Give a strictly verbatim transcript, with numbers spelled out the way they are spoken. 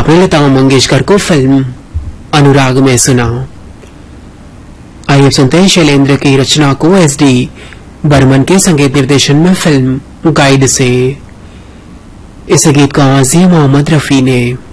आपने लता मंगेशकर को फिल्म अनुराग में सुना। आइए सुनते हैं शैलेंद्र की रचना को एस डी बर्मन के संगीत निर्देशन में फिल्म गाइड से। इस गीत का आवाज मोहम्मद रफी ने।